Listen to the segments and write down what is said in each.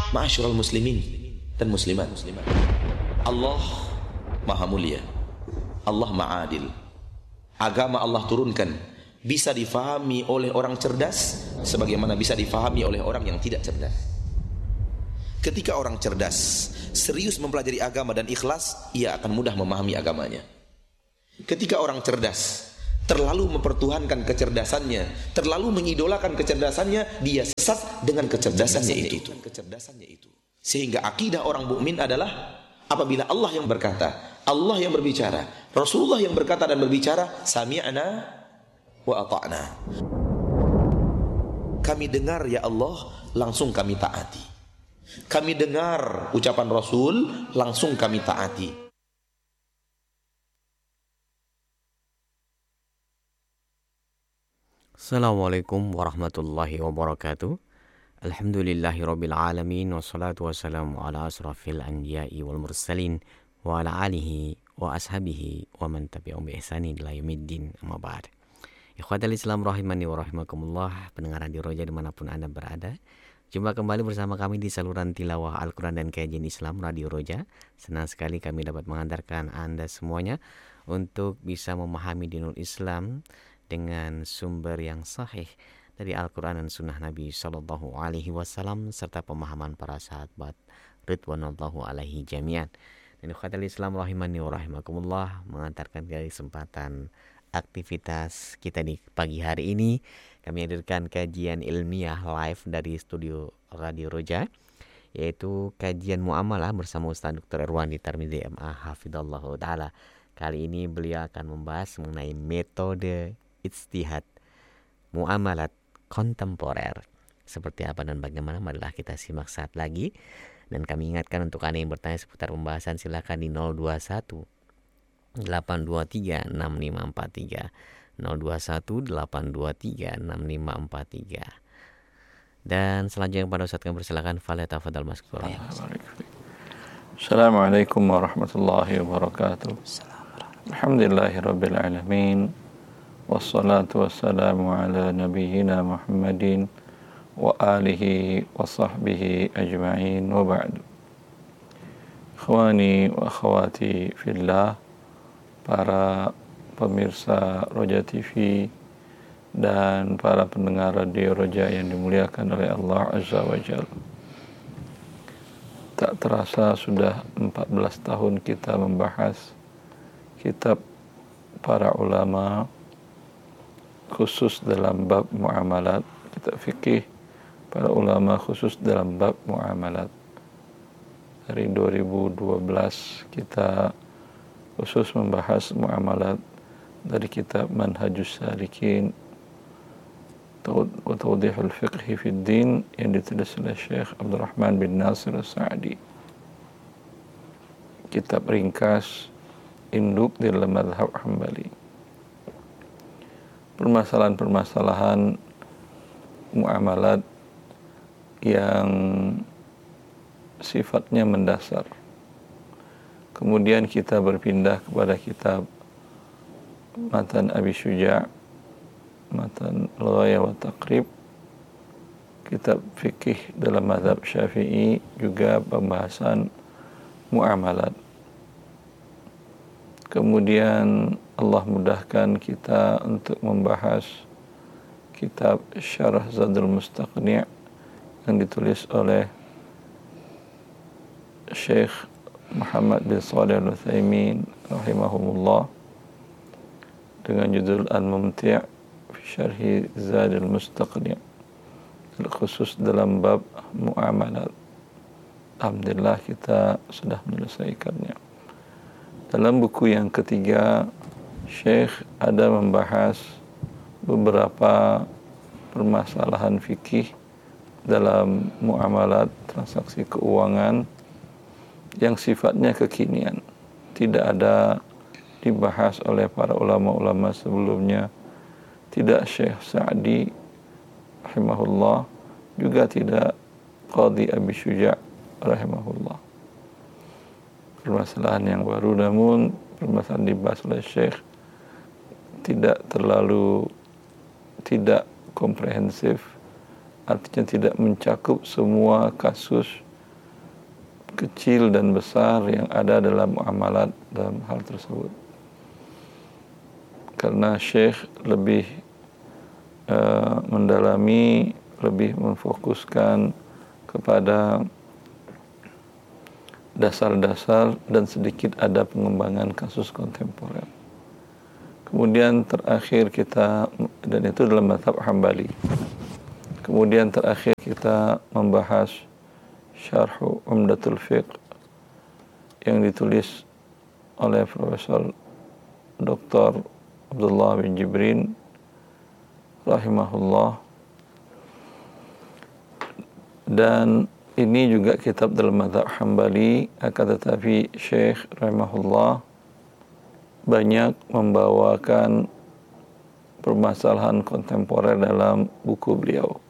Ma'asyiral muslimin dan muslimat, Allah Maha Mulia, Allah Maha Adil. Agama Allah turunkan bisa difahami oleh orang cerdas sebagaimana bisa difahami oleh orang yang tidak cerdas. Ketika orang cerdas serius mempelajari agama dan ikhlas, ia akan mudah memahami agamanya. Ketika orang cerdas terlalu mempertuhankan kecerdasannya, terlalu mengidolakan kecerdasannya, dia sesat dengan kecerdasannya itu. Sehingga akidah orang mukmin adalah apabila Allah yang berkata, Allah yang berbicara, Rasulullah yang berkata dan berbicara, sami'na wa ata'na. Kami dengar ya Allah, langsung kami taati. Kami dengar ucapan Rasul, langsung kami taati. Assalamualaikum warahmatullahi wabarakatuh. Alhamdulillahirabbil alamin wassalatu wassalamu ala asrafil anbiya'i wal mursalin wa ala alihi wa ashabihi wa man tabi'ahum bi ihsanin ila yaumiddin. Amma ba'd. Ikhwatal Islam rahimani wa rahimakumullah, pendengar Radio Roja dimanapun Anda berada. Jumpa kembali bersama kami di saluran tilawah Al-Quran dan kajian Islam Radio Roja. Senang sekali kami dapat mengantarkan Anda semuanya untuk bisa memahami dinul Islam dengan sumber yang sahih dari Al-Quran dan Sunnah Nabi Sallallahu Alaihi Wasallam serta pemahaman para sahabat Ridwanullahu Alaihi Jami'an. Dan ikhwatal Islam rahimani wa rahimakumullah, mengantarkan kesempatan aktivitas kita di pagi hari ini. Kami hadirkan kajian ilmiah live dari studio Radio Roja, yaitu kajian muamalah bersama Ustaz Dr. Irwandi Tarmizi MA Hafidhallahu Ta'ala. Kali ini beliau akan membahas mengenai metode ijtihad muamalat kontemporer. Seperti apa dan bagaimana, marilah kita simak saat lagi. Dan kami ingatkan untuk Anda yang bertanya seputar pembahasan, silakan di 021 823 6543 021 823 6543. Dan selanjutnya pada Ustaz kami persilakan, falyatafadhal mashkuran. Assalamualaikum warahmatullahi wabarakatuh. Alhamdulillahirabbil alamin. Wassalatu wassalamu ala nabiyyina Muhammadin wa alihi wa sahbihi ajma'in wa ba'du. Ikhwani wa akhwati fillah, para pemirsa Roja TV dan para pendengar Radio Roja yang dimuliakan oleh Allah Azza wa Jalla. Tak terasa sudah 14 tahun kita membahas kitab para ulama khusus dalam bab muamalat, kitab fikih para ulama khusus dalam bab muamalat. Dari 2012 kita khusus membahas muamalat dari kitab Manhajus Salikin wa Tawdihul Fiqhi fid Din yang ditulis oleh Syekh Abdurrahman bin Nasir As-Sa'di. Kitab ringkas induk di dalam mazhab Hambali. Permasalahan-permasalahan muamalat yang sifatnya mendasar. Kemudian kita berpindah kepada kitab Matan Abi Syuja', Matan Al-Ghayah wa Taqrib, kitab fikih dalam mazhab Syafi'i, juga pembahasan muamalat. Kemudian Allah mudahkan kita untuk membahas kitab Syarah Zadul Mustaqni' yang ditulis oleh Syekh Muhammad bin Shalih Al-Utsaimin rahimahumullah dengan judul Al-Mumti' fi Syarhi Zadul Mustaqni', khusus dalam bab muamalat. Alhamdulillah kita sudah menyelesaikannya. Dalam buku yang ketiga, Syekh ada membahas beberapa permasalahan fikih dalam muamalat transaksi keuangan yang sifatnya kekinian, tidak ada dibahas oleh para ulama-ulama sebelumnya, tidak Syekh Sa'di rahimahullah, juga tidak Qadhi Abi Syuja' rahimahullah. Permasalahan yang baru, namun permasalahan dibahas oleh Syekh tidak komprehensif, artinya tidak mencakup semua kasus kecil dan besar yang ada dalam muamalat dalam hal tersebut. Karena Syekh lebih mendalami, lebih memfokuskan kepada dasar-dasar dan sedikit ada pengembangan kasus kontemporer. Kemudian terakhir kita, dan itu dalam mazhab Hambali. Kemudian terakhir kita membahas Syarh Umdatul Fiqh yang ditulis oleh Profesor Dr. Abdullah bin Jibrin rahimahullah. Dan ini juga kitab dalam mazhab Hambali, akan tetapi Syekh rahimahullah banyak membawakan permasalahan kontemporer dalam buku beliau.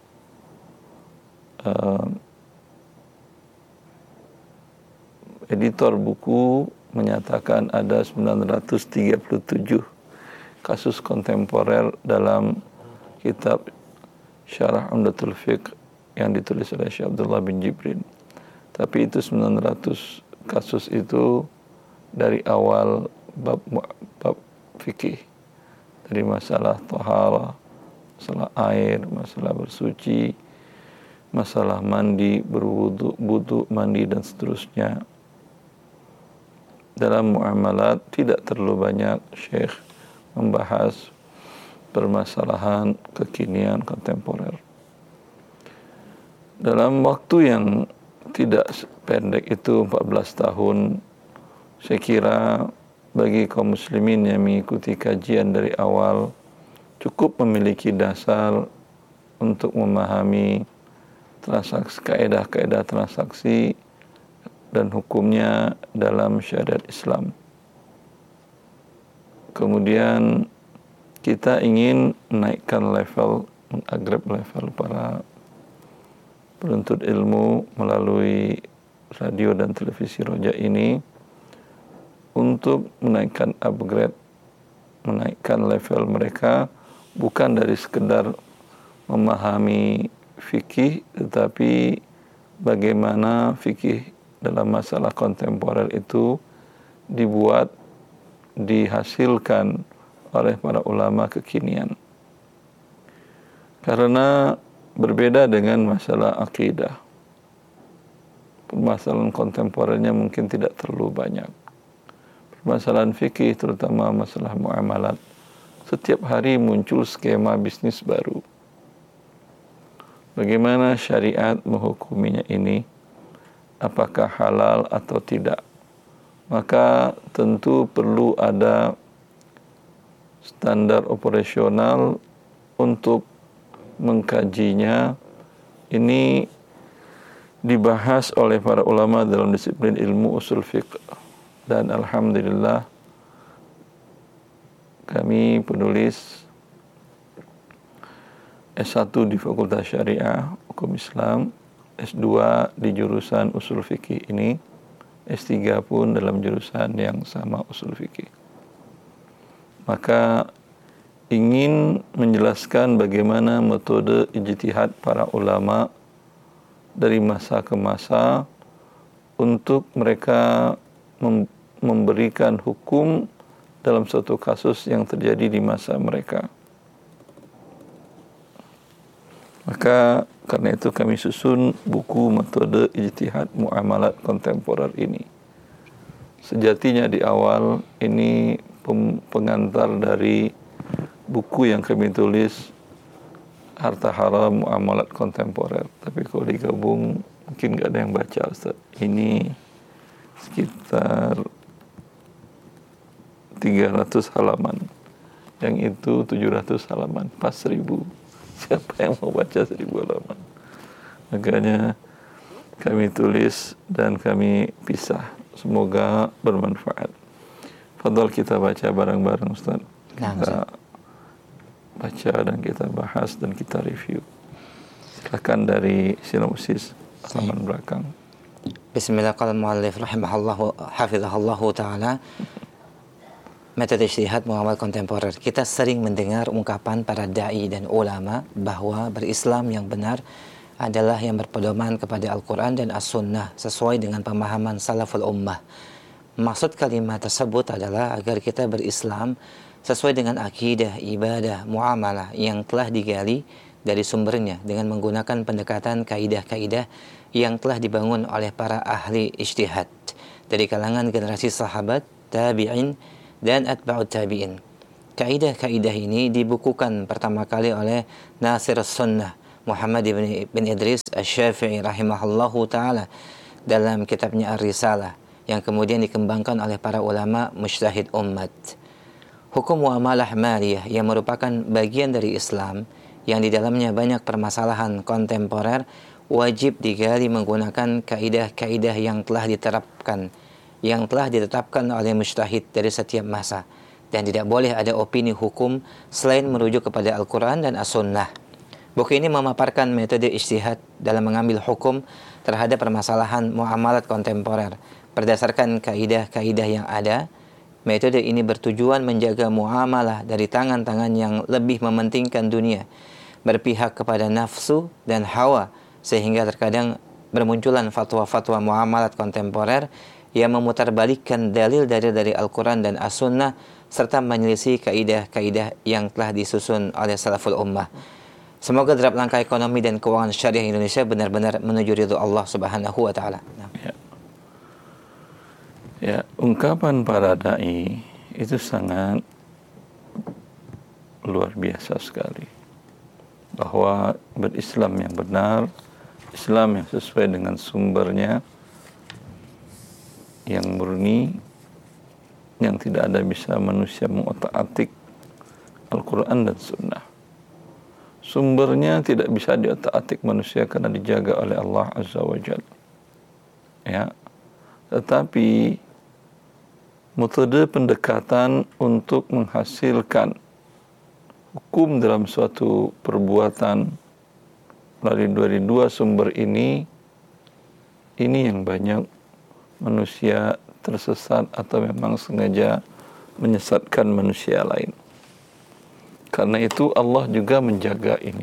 Editor buku menyatakan ada 937 kasus kontemporer dalam kitab Syarah Umdatul Fiqh yang ditulis oleh Syekh Abdullah bin Jibrin. Tapi itu 900 kasus itu dari awal bab fikih, dari masalah taharah, masalah air, masalah bersuci, masalah mandi, berwudu, mandi dan seterusnya. Dalam muamalat tidak terlalu banyak Syekh membahas permasalahan kekinian kontemporer. Dalam waktu yang tidak pendek itu 14 tahun, saya kira bagi kaum muslimin yang mengikuti kajian dari awal cukup memiliki dasar untuk memahami transaksi, kaedah-kaedah transaksi dan hukumnya dalam syariat Islam. Kemudian kita ingin menaikkan level, mengupgrade level para penuntut ilmu melalui radio dan televisi Roja ini untuk menaikkan level mereka, bukan dari sekedar memahami fikih, tetapi bagaimana fikih dalam masalah kontemporer itu dibuat, dihasilkan oleh para ulama kekinian. Karena berbeda dengan masalah akidah, permasalahan kontemporernya mungkin tidak terlalu banyak. Permasalahan fikih, terutama masalah muamalat, setiap hari muncul skema bisnis baru. Bagaimana syariat menghukuminya ini? Apakah halal atau tidak? Maka tentu perlu ada standar operasional untuk mengkajinya. Ini dibahas oleh para ulama dalam disiplin ilmu usul fiqh. Dan alhamdulillah kami penulis S1 di Fakultas Syariah Hukum Islam, S2 di jurusan usul fikih ini, S3 pun dalam jurusan yang sama usul fikih. Maka ingin menjelaskan bagaimana metode ijtihad para ulama dari masa ke masa untuk mereka memberikan hukum dalam suatu kasus yang terjadi di masa mereka. Maka karena itu kami susun buku metode ijtihad muamalat kontemporer ini. Sejatinya di awal ini pengantar dari buku yang kami tulis, Harta Haram Muamalat Kontemporer. Tapi kalau digabung mungkin nggak ada yang baca, Ustaz. Ini sekitar 300 halaman. Yang itu 700 halaman, pas 1000. Siapa yang mau baca 1000 halaman? Makanya kami tulis dan kami pisah. Semoga bermanfaat. Fadhal kita baca bareng-bareng, Ustaz. Kita baca dan kita bahas dan kita review. Silakan dari sinopsis halaman belakang. Bismillah, qala al-muallif rahimahullahu hafizahullahu ta'ala. Metode ijtihad muamalat kontemporer. Kita sering mendengar ungkapan para dai dan ulama bahwa berislam yang benar adalah yang berpedoman kepada Al-Quran dan As-Sunnah sesuai dengan pemahaman salaful ummah. Maksud kalimat tersebut adalah agar kita berislam sesuai dengan akidah, ibadah, muamalah yang telah digali dari sumbernya dengan menggunakan pendekatan kaidah-kaidah yang telah dibangun oleh para ahli ijtihad dari kalangan generasi sahabat, tabi'in, dan atba'ut tabi'in. Kaidah-kaidah ini dibukukan pertama kali oleh Nasir Sunnah Muhammad bin Idris Asy-Syafi'i rahimahullahu ta'ala dalam kitabnya Ar-Risalah yang kemudian dikembangkan oleh para ulama mujtahid umat. Hukum muamalah maliyah yang merupakan bagian dari Islam yang di dalamnya banyak permasalahan kontemporer wajib digali menggunakan kaidah-kaidah yang telah ditetapkan oleh mujtahid dari setiap masa, dan tidak boleh ada opini hukum selain merujuk kepada Al-Quran dan As-Sunnah. Buku ini memaparkan metode ijtihad dalam mengambil hukum terhadap permasalahan muamalat kontemporer berdasarkan kaidah-kaidah yang ada. Metode ini bertujuan menjaga muamalah dari tangan-tangan yang lebih mementingkan dunia, berpihak kepada nafsu dan hawa, sehingga terkadang bermunculan fatwa-fatwa muamalat kontemporer yang memutarbalikkan dalil dari Al-Quran dan As-Sunnah serta menyelisih kaidah-kaidah yang telah disusun oleh salaful ummah. Semoga derap langkah ekonomi dan keuangan syariah Indonesia benar-benar menuju ridho Allah Subhanahu wa taala. Ya, ungkapan para dai itu sangat luar biasa sekali. Bahwa berislam yang benar, Islam yang sesuai dengan sumbernya, yang murni, yang tidak ada bisa manusia mengotak-atik Al-Quran dan Sunnah. Sumbernya tidak bisa diotak-atik manusia karena dijaga oleh Allah Azza wa Jalla. Ya, tetapi metode pendekatan untuk menghasilkan hukum dalam suatu perbuatan melalui dua sumber ini yang banyak manusia tersesat atau memang sengaja menyesatkan manusia lain. Karena itu Allah juga menjaga ini.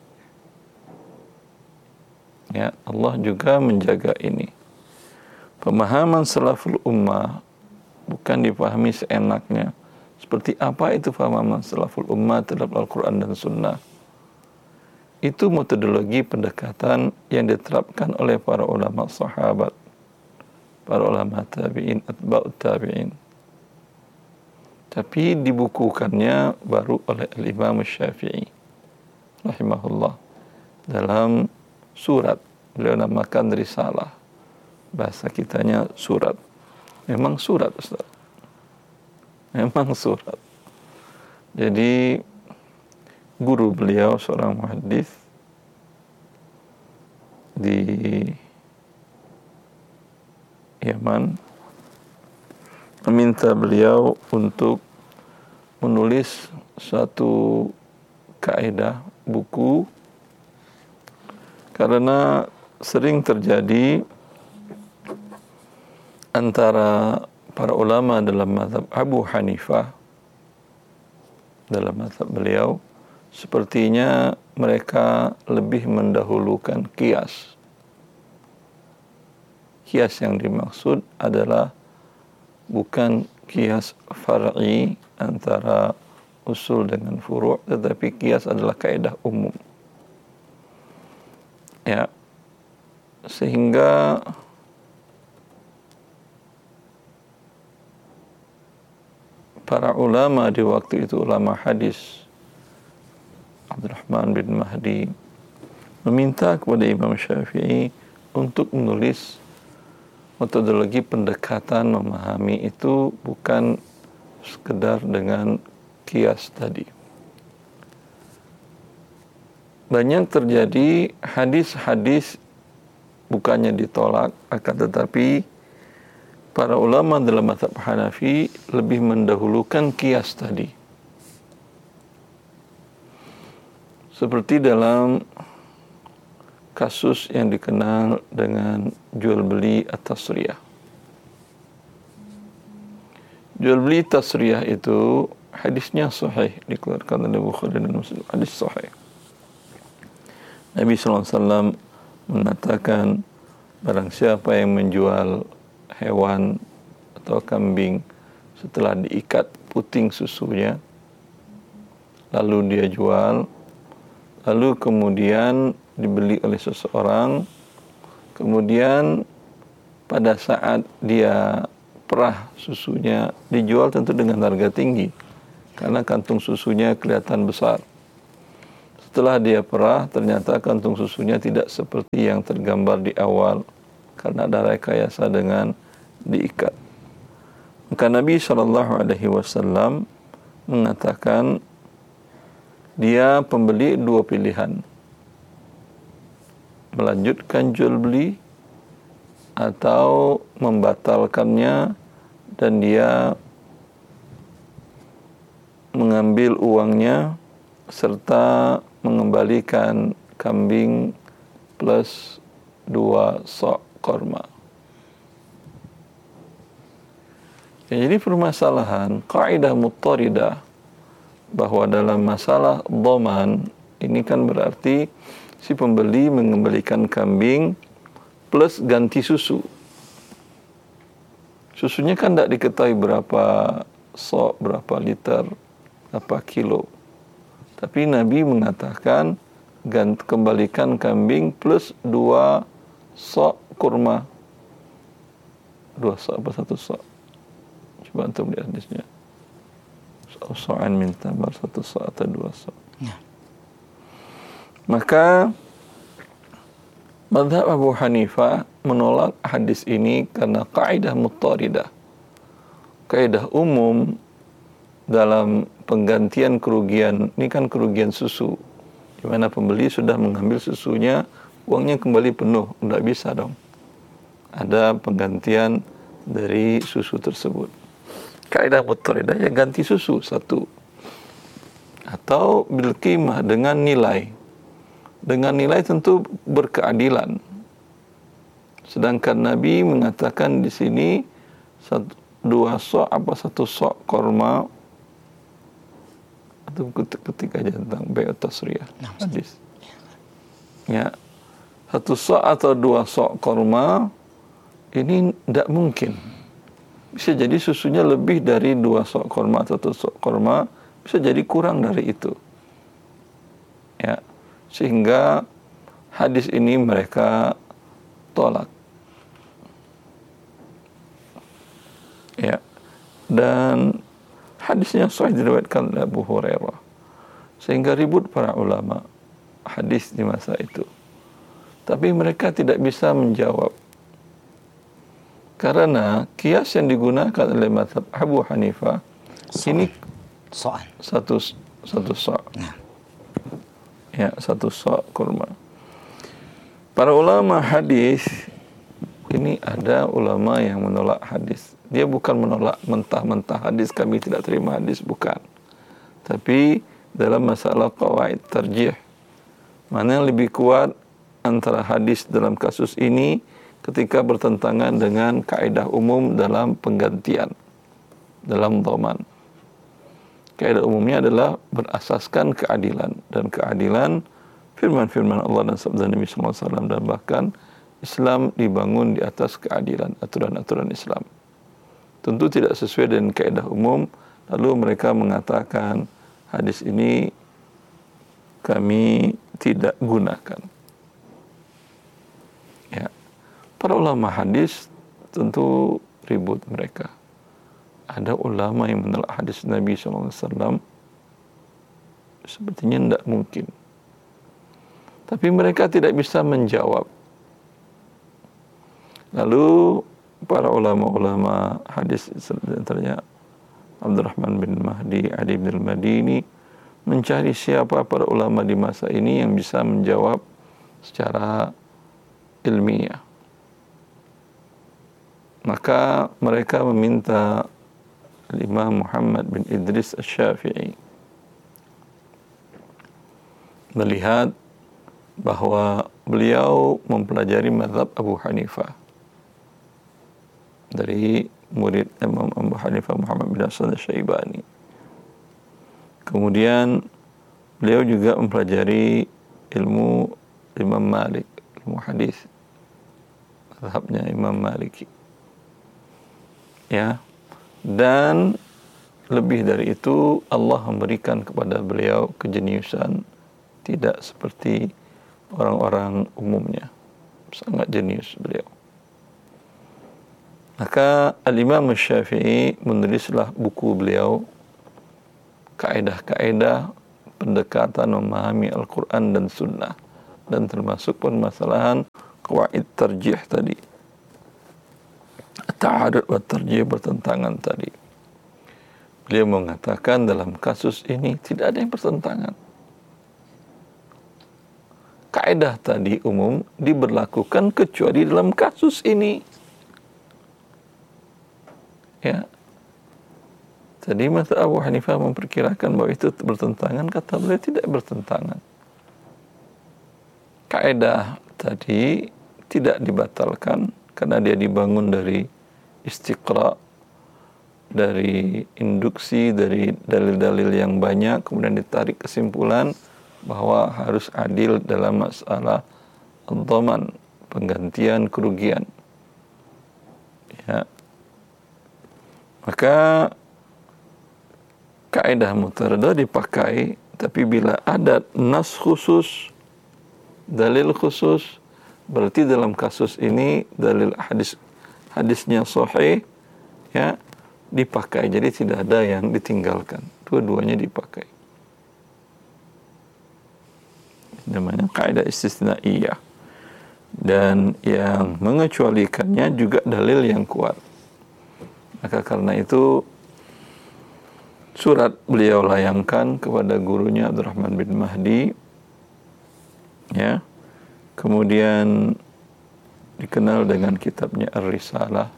Ya, Allah juga menjaga ini. Pemahaman salaful ummah bukan dipahami seenaknya. Seperti apa itu pemahaman salaful ummah terhadap Al-Quran dan Sunnah? Itu metodologi pendekatan yang diterapkan oleh para ulama sahabat, para ulama tabi'in, atba'ut tabi'in. Tapi dibukukannya baru oleh Al-Imam Syafi'i rahimahullah dalam surat. Beliau namakan risalah. Bahasa kitanya surat. Memang surat, Ustaz. Memang surat. Jadi guru beliau seorang muhaddits di Yaman meminta beliau untuk menulis suatu kaidah buku karena sering terjadi antara para ulama dalam mazhab Abu Hanifah, dalam mazhab beliau, sepertinya mereka lebih mendahulukan qiyas. Qiyas yang dimaksud adalah bukan qiyas far'i antara usul dengan furu', tetapi qiyas adalah kaidah umum. Ya, sehingga para ulama di waktu itu, ulama hadis, Abdurrahman bin Mahdi, meminta kepada Imam Syafi'i untuk menulis metodologi pendekatan memahami itu bukan sekedar dengan qiyas tadi. Banyak terjadi hadis-hadis bukannya ditolak, akan tetapi para ulama dalam mazhab Hanafi lebih mendahulukan qiyas tadi. Seperti dalam kasus yang dikenal dengan jual beli at-tasriyah. Jual beli tasriyah itu hadisnya sahih, dikeluarkan oleh Bukhari dan Muslim, hadis sahih. Nabi SAW mengatakan, barang siapa yang menjual hewan atau kambing setelah diikat puting susunya, lalu dia jual, lalu kemudian dibeli oleh seseorang, kemudian pada saat dia perah susunya dijual tentu dengan harga tinggi karena kantung susunya kelihatan besar. Setelah dia perah, ternyata kantung susunya tidak seperti yang tergambar di awal karena ada rekayasa dengan diikat. Maka Nabi SAW mengatakan dia pembeli dua pilihan, melanjutkan jual beli atau membatalkannya dan dia mengambil uangnya serta mengembalikan kambing plus 2 sok korma. Ya, jadi permasalahan kaidah muttaridah bahwa dalam masalah dhaman ini kan berarti si pembeli mengembalikan kambing plus ganti susu. Susunya kan tidak diketahui berapa sok, berapa liter, berapa kilo. Tapi Nabi mengatakan kembalikan kambing plus 2 sok kurma. 2 sok apa 1 sok? Coba antum lihat hadisnya. So'an min tamar, 1 sok atau 2 sok. Ya. Maka mazhab Abu Hanifah menolak hadis ini karena kaidah muttaridah. Kaidah umum dalam penggantian kerugian, ini kan kerugian susu, di mana pembeli sudah mengambil susunya, uangnya kembali penuh, tidak bisa dong. Ada penggantian dari susu tersebut. Kaidah muttaridah ya ganti susu satu, atau bil qimah dengan nilai. Dengan nilai tentu berkeadilan. Sedangkan Nabi mengatakan di sini 2 sok apa 1 sok korma, atau ketika aja tentang bai'ut tasriyah hadis. Ya, 1 sok atau 2 sok korma ini tidak mungkin. Bisa jadi susunya lebih dari 2 sok korma atau 1 sok korma, bisa jadi kurang dari itu. Ya, sehingga hadis ini mereka tolak. Ya, dan hadisnya sahih diriwayatkan oleh Abu Hurairah, sehingga ribut para ulama hadis di masa itu. Tapi mereka tidak bisa menjawab karena kias yang digunakan oleh mazhab Abu Hanifah ini satu sok. Ya, 1 sok kurma. Para ulama hadis ini, ada ulama yang menolak hadis. Dia bukan menolak mentah-mentah hadis, kami tidak terima hadis, bukan. Tapi dalam masalah qawaid tarjih, mana yang lebih kuat antara hadis dalam kasus ini ketika bertentangan dengan kaidah umum dalam penggantian dalam dhaman. Kaidah umumnya adalah berasaskan keadilan, dan keadilan firman-firman Allah dan sabda Nabi SAW, dan bahkan Islam dibangun di atas keadilan, aturan-aturan Islam. Tentu tidak sesuai dengan kaidah umum, lalu mereka mengatakan hadis ini kami tidak gunakan. Ya, para ulama hadis tentu ribut mereka. Ada ulama yang menolak hadis Nabi SAW, sepertinya tidak mungkin. Tapi mereka tidak bisa menjawab. Lalu para ulama-ulama hadis, antaranya Abdurrahman bin Mahdi, Ali bin al-Madini, mencari siapa para ulama di masa ini yang bisa menjawab secara ilmiah. Maka mereka meminta Imam Muhammad bin Idris Asy-Syafi'i melihat bahwa beliau mempelajari mazhab Abu Hanifah dari murid Imam Abu Hanifah Muhammad bin Hasan Asy-Syaibani. Kemudian beliau juga mempelajari ilmu Imam Malik, ilmu hadis, mazhabnya Imam Maliki. Ya. Dan lebih dari itu, Allah memberikan kepada beliau kejeniusan tidak seperti orang-orang umumnya. Sangat jenius beliau. Maka Al-Imam Syafi'i menulislah buku beliau, kaedah-kaedah pendekatan memahami Al-Quran dan Sunnah, dan termasuk permasalahan qawaid tarjih tadi, ta'arud wa tarjih, bertentangan tadi. Beliau mengatakan dalam kasus ini tidak ada yang bertentangan. Kaedah tadi umum diberlakukan kecuali dalam kasus ini. Ya. Tadi mazhab Abu Hanifah memperkirakan bahwa itu bertentangan, kata beliau tidak bertentangan. Kaedah tadi tidak dibatalkan karena dia dibangun dari istiqra', dari induksi, dari dalil-dalil yang banyak, kemudian ditarik kesimpulan bahwa harus adil dalam masalah ad-dhaman, penggantian kerugian. Ya. Maka kaedah mutarada dipakai, tapi bila ada nas khusus, dalil khusus, berarti dalam kasus ini dalil hadisnya sahih, ya, dipakai. Jadi tidak ada yang ditinggalkan, dua-duanya dipakai. Namanya kaidah istisnaiyah. Dan yang mengecualikannya juga dalil yang kuat. Maka karena itu surat beliau layangkan kepada gurunya Abdurrahman bin Mahdi, ya. Kemudian dikenal dengan kitabnya Ar-Risalah.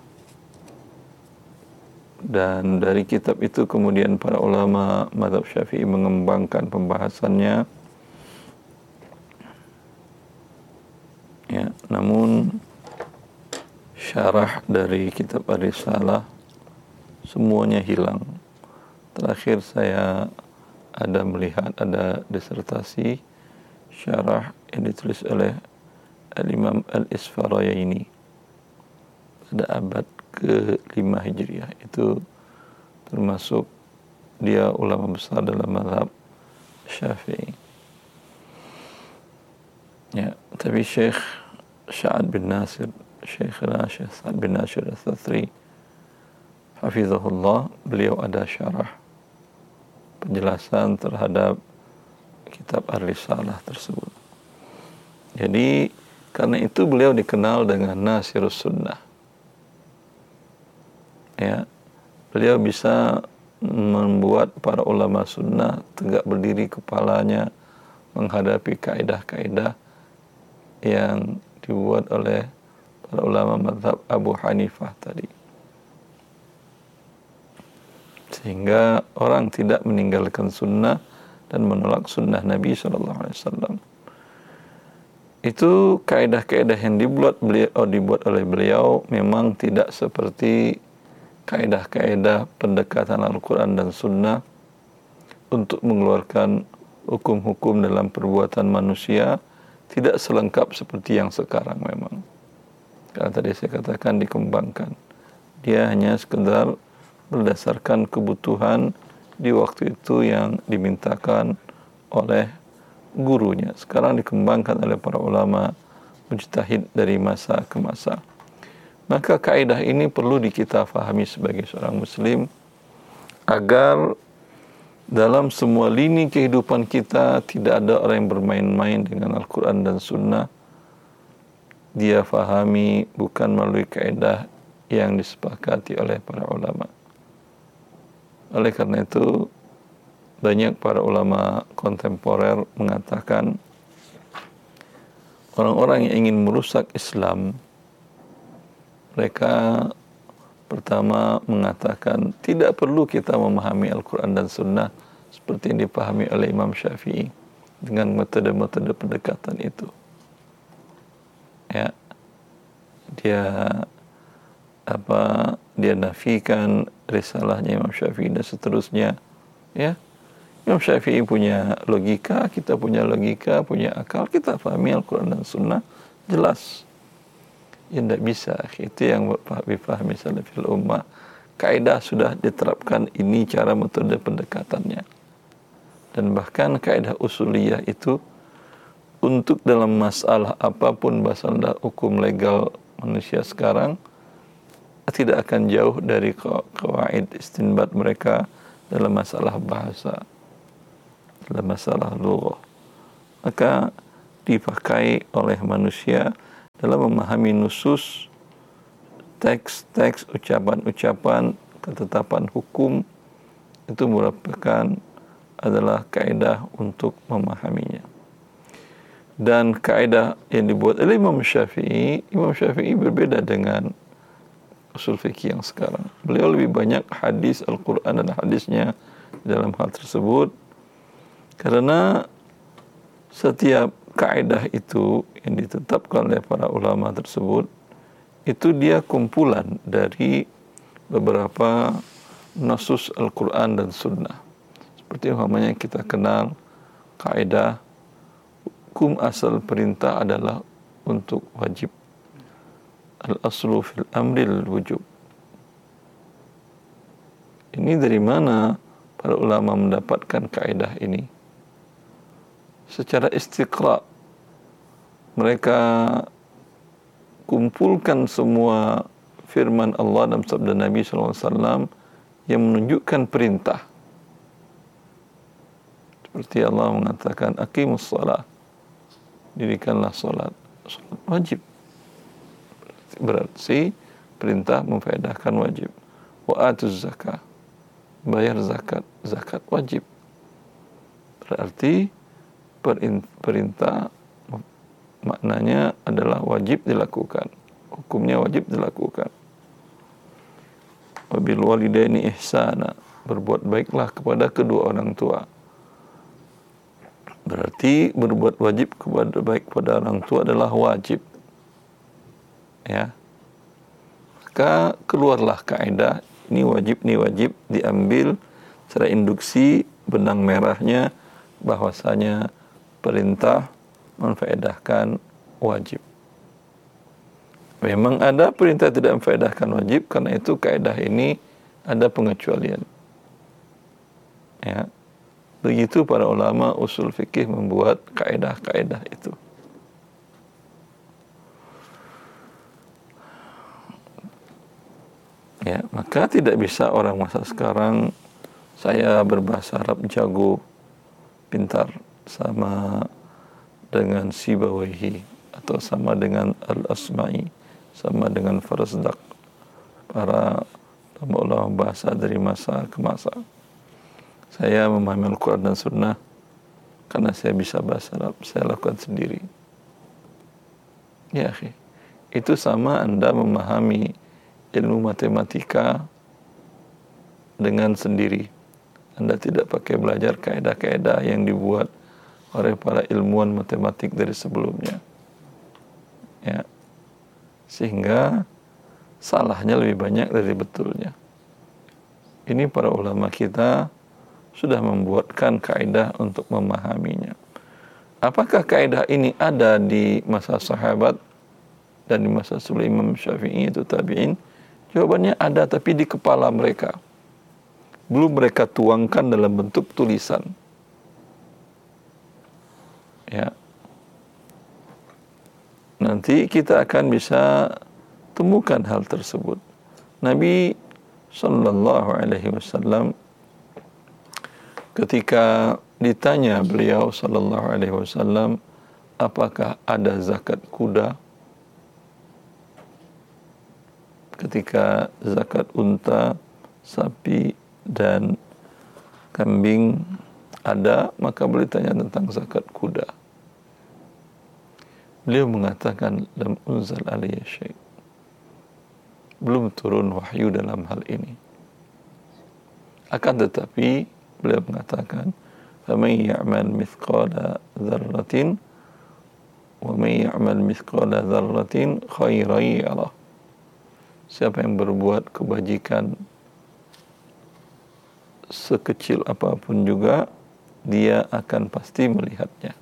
Dan dari kitab itu kemudian para ulama mazhab Syafi'i mengembangkan pembahasannya. Ya, namun syarah dari kitab Ar-Risalah semuanya hilang. Terakhir saya ada melihat ada disertasi syarah yang ditulis oleh Al-Imam Al-Isfarayaini pada abad ke-5 Hijriah. Itu termasuk dia ulama besar dalam mazhab Syafi'i. Ya, tapi Syekh Sa'ad bin Nasir, Syekhna Syekh Sa'ad bin Nasir Al-Thathri, hafizahullah, beliau ada syarah penjelasan terhadap kitab Ar-Risalah tersebut. Jadi karena itu beliau dikenal dengan Nasirus Sunnah. Ya, beliau bisa membuat para ulama sunnah tegak berdiri kepalanya menghadapi kaedah-kaedah yang dibuat oleh para ulama mazhab Abu Hanifah tadi. Sehingga orang tidak meninggalkan sunnah dan menolak sunnah Nabi SAW. Itu kaedah-kaedah yang dibuat oleh beliau memang tidak seperti kaedah-kaedah pendekatan Al-Quran dan Sunnah untuk mengeluarkan hukum-hukum dalam perbuatan manusia, tidak selengkap seperti yang sekarang memang. Karena tadi saya katakan dikembangkan. Dia hanya sekedar berdasarkan kebutuhan di waktu itu yang dimintakan oleh gurunya. Sekarang dikembangkan oleh para ulama mujtahid dari masa ke masa. Maka kaidah ini perlu kita fahami sebagai seorang muslim agar dalam semua lini kehidupan kita tidak ada orang yang bermain-main dengan Al-Quran dan Sunnah. Dia fahami bukan melalui kaidah yang disepakati oleh para ulama. Oleh karena itu banyak para ulama kontemporer mengatakan orang-orang yang ingin merusak Islam, mereka pertama mengatakan tidak perlu kita memahami Al-Quran dan Sunnah seperti yang dipahami oleh Imam Syafi'i dengan metode-metode pendekatan itu. Ya, dia nafikan risalahnya Imam Syafi'i dan seterusnya. Ya, Imam Syafi'i punya logika, kita punya logika, punya akal, kita pahami Al-Quran dan Sunnah jelas. Ya tidak bisa, itu yang dipahami salafil ummah. Kaidah sudah diterapkan, ini cara metode pendekatannya. Dan bahkan kaidah usuliyah itu untuk dalam masalah apapun, masalah hukum legal manusia sekarang tidak akan jauh dari qawaid istinbat mereka dalam masalah bahasa, dalam masalah lughah. Maka dipakai oleh manusia dalam memahami nusus, teks-teks, ucapan-ucapan, ketetapan hukum, itu merupakan adalah kaidah untuk memahaminya. Dan kaidah yang dibuat oleh Imam Syafi'i berbeda dengan usul fikih yang sekarang. Beliau lebih banyak hadis Al-Quran dan hadisnya dalam hal tersebut, karena setiap kaidah itu yang ditetapkan oleh para ulama tersebut itu dia kumpulan dari beberapa nusus Al-Quran dan Sunnah. Seperti umpamanya kita kenal kaidah hukum asal perintah adalah untuk wajib. Al-aslu fil amril wujub. Ini dari mana para ulama mendapatkan kaidah ini? Secara istiqra, mereka kumpulkan semua firman Allah dan sabda Nabi SAW yang menunjukkan perintah. Seperti Allah mengatakan, aqimus shalah, dirikanlah salat. Salat wajib. Berarti perintah memfaedahkan wajib. Wa atuz zakah, bayar zakat. Zakat wajib. Berarti perintah maknanya adalah wajib dilakukan. Hukumnya wajib dilakukan. Wabil walidaini ihsana, berbuat baiklah kepada kedua orang tua. Berarti berbuat wajib kepada baik kepada orang tua adalah wajib. Ya. Maka keluarlah kaidah ini wajib diambil secara induksi, benang merahnya bahwasanya perintah memfaedahkan wajib. Memang ada perintah tidak memfaedahkan wajib, karena itu kaidah ini ada pengecualian. Ya. Begitu para ulama usul fikih membuat kaidah-kaidah itu. Ya, maka tidak bisa orang masa sekarang saya berbahasa Arab jago, pintar, sama dengan Sibawayhi atau sama dengan Al-Asma'i, sama dengan Farazdak, para ulama bahasa dari masa ke masa. Saya memahami Al-Quran dan Sunnah karena saya bisa bahasa Arab, saya lakukan sendiri. Ya, akhi, itu sama Anda memahami ilmu matematika dengan sendiri. Anda tidak pakai belajar kaidah-kaidah yang dibuat oleh para ilmuwan matematik dari sebelumnya. Ya. Sehingga salahnya lebih banyak dari betulnya. Ini para ulama kita sudah membuatkan kaidah untuk memahaminya. Apakah kaidah ini ada di masa sahabat dan di masa sebelum Imam Syafi'i itu tabi'in? Jawabannya ada, tapi di kepala mereka. Belum mereka tuangkan dalam bentuk tulisan. Ya. Nanti kita akan bisa temukan hal tersebut. Nabi sallallahu alaihi wasallam ketika ditanya beliau sallallahu alaihi wasallam, apakah ada zakat kuda? Ketika zakat unta, sapi dan kambing ada, maka beliau tanya tentang zakat kuda. Beliau mengatakan lam unzal alayya syai', belum turun wahyu dalam hal ini. Akan tetapi beliau mengatakan faman ya'mal mithqala dzarratin wa man ya'mal mithqala dzarratin khairan yarah. Siapa yang berbuat kebajikan sekecil apapun juga, dia akan pasti melihatnya.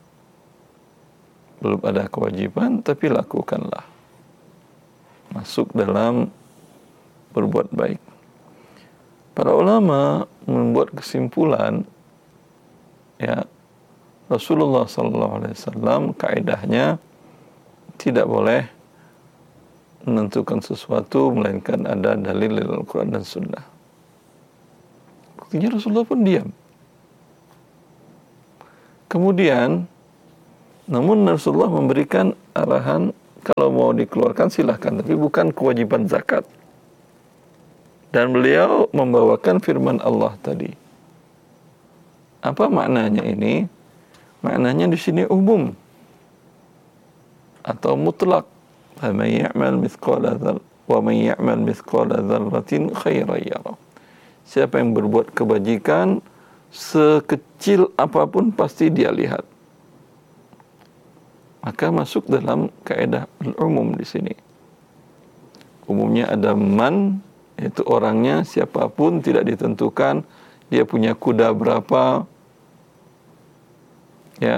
Belum ada kewajiban, tapi lakukanlah. Masuk dalam berbuat baik. Para ulama membuat kesimpulan, ya, Rasulullah SAW kaidahnya tidak boleh menentukan sesuatu melainkan ada dalil dari Al-Quran dan Sunnah. Buktinya Rasulullah pun diam. Kemudian, namun Rasulullah memberikan arahan kalau mau dikeluarkan silahkan, tapi bukan kewajiban zakat. Dan beliau membawakan firman Allah tadi. Apa maknanya ini? Maknanya di sini umum atau mutlak. Faman ya'mal mithqala dzarratin wa man ya'mal mithqala dzarratin khairan yarah. Siapa yang berbuat kebajikan sekecil apapun pasti dia lihat. Maka masuk dalam kaidah umum di sini. Umumnya ada man, yaitu orangnya siapapun tidak ditentukan, dia punya kuda berapa, ya.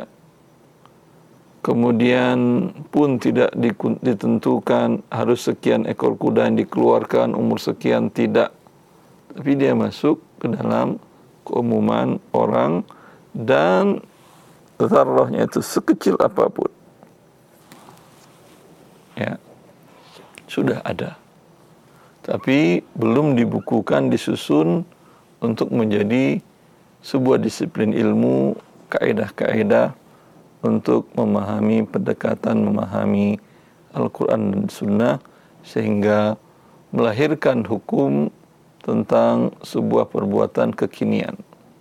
Kemudian pun tidak ditentukan harus sekian ekor kuda yang dikeluarkan, umur sekian, tidak. Tapi dia masuk ke dalam keumuman orang dan zarrahnya itu sekecil apapun. Ya, sudah ada. Tapi belum dibukukan, disusun untuk menjadi sebuah disiplin ilmu, kaidah-kaidah untuk memahami pendekatan, memahami Al-Quran dan Sunnah, sehingga melahirkan hukum tentang sebuah perbuatan kekinian.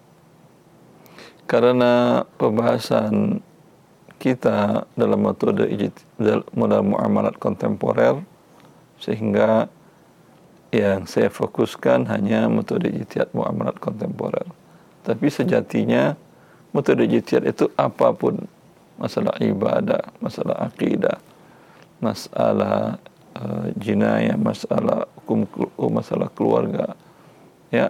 Karena pembahasan kita dalam metode modal muamalat kontemporer, sehingga yang saya fokuskan hanya metode ijtihad muamalat kontemporer. Tapi sejatinya metode ijtihad itu apapun, masalah ibadah, masalah akidah, masalah jinayah, masalah hukum, masalah keluarga, ya,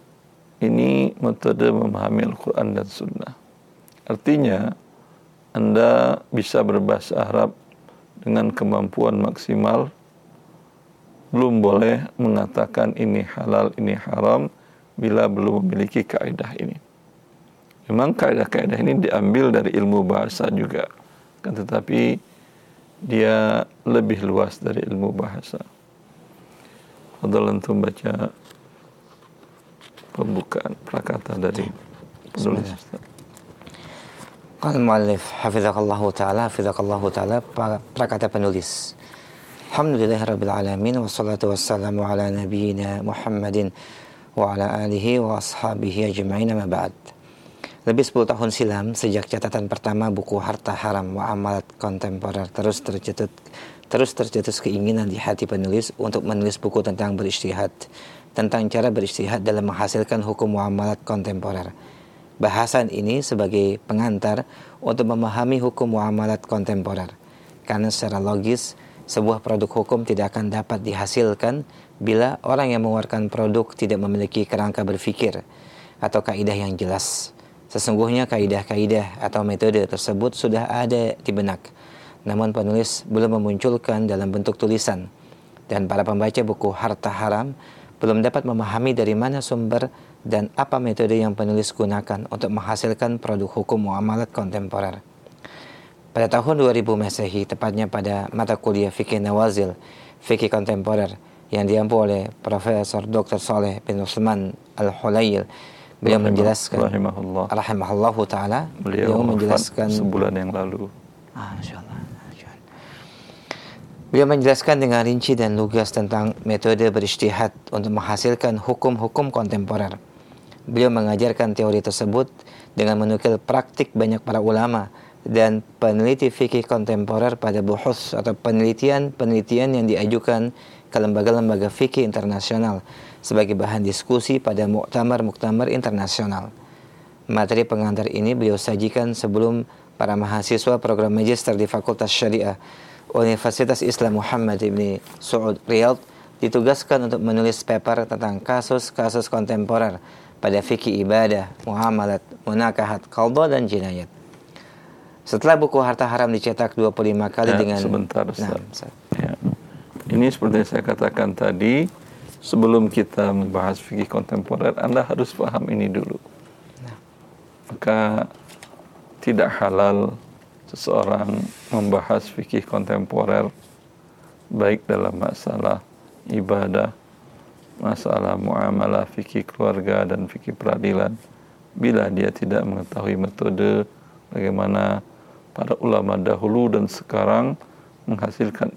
ini metode memahami Al-Quran dan Sunnah. Artinya Anda bisa berbahasa Arab dengan kemampuan maksimal, belum boleh mengatakan ini halal, ini haram bila belum memiliki kaidah ini. Memang kaidah-kaidah ini diambil dari ilmu bahasa juga, kan, tetapi dia lebih luas dari ilmu bahasa. Fadhal antum baca pembukaan prakata dari penulis. Qala al-muallif hafizakallahu ta'ala prakata penulis. Alhamdulillahirabbil alamin wassalatu wassalamu ala nabiyyina Muhammadin wa ala alihi wa ashabihi ajma'in, ma ba'd. Lebih 10 tahun silam, sejak catatan pertama buku Harta Haram Muamalat Kontemporer, terus tercetus keinginan di hati penulis untuk menulis buku tentang berijtihad, tentang cara berijtihad dalam menghasilkan hukum muamalat kontemporer. Bahasan ini sebagai pengantar untuk memahami hukum muamalat kontemporer, karena secara logis sebuah produk hukum tidak akan dapat dihasilkan bila orang yang mengeluarkan produk tidak memiliki kerangka berpikir atau kaidah yang jelas. Sesungguhnya kaidah-kaidah atau metode tersebut sudah ada di benak, namun penulis belum memunculkan dalam bentuk tulisan, dan para pembaca buku Harta Haram belum dapat memahami dari mana sumber dan apa metode yang penulis gunakan untuk menghasilkan produk hukum muamalat kontemporer. Pada tahun 2000 Masehi, tepatnya pada mata kuliah Fikih Nawazil, Fikih Kontemporer, yang diampu oleh Profesor Dr. Saleh bin Utsman Al-Hulayl, beliau menjelaskan, rahimahullahu ta'ala, beliau menjelaskan sebulan yang lalu. Insyaallah. Beliau menjelaskan dengan rinci dan lugas tentang metode berijtihad untuk menghasilkan hukum-hukum kontemporer. Beliau mengajarkan teori tersebut dengan menukil praktik banyak para ulama dan peneliti fikih kontemporer pada buhus atau penelitian yang diajukan ke lembaga-lembaga fikih internasional sebagai bahan diskusi pada muktamar internasional. Materi pengantar ini beliau sajikan sebelum para mahasiswa program magister di Fakultas Syariah Universitas Islam Muhammad Ibn Saud Riyadh ditugaskan untuk menulis paper tentang kasus-kasus kontemporer pada fikih ibadah, muamalat, munakahat, qadha dan jinayat. Setelah buku Harta Haram dicetak 25 kali dengan sebentar Ustaz. Ya. Ini seperti yang saya katakan tadi, sebelum kita membahas fikih kontemporer, Anda harus paham ini dulu. Maka tidak halal seseorang membahas fikih kontemporer baik dalam masalah ibadah, masalah muamalah, fikih keluarga dan fikih peradilan bila dia tidak mengetahui metode bagaimana para ulama dahulu dan sekarang menghasilkan